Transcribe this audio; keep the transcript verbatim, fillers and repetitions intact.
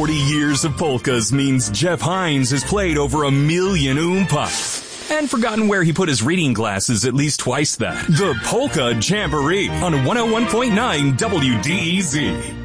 forty years of polkas means Jeff Hines has played over a million oompa. And forgotten where he put his reading glasses at least twice that. The Polka Jamboree on one oh one point nine W D E Z.